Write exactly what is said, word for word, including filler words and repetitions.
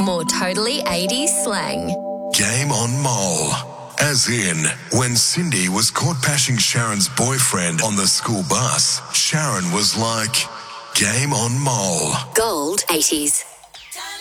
more totally eighties slang. Game on Mole. As in, when Cindy was caught bashing Sharon's boyfriend on the school bus, Sharon was like, Game on Mole. Gold eighties.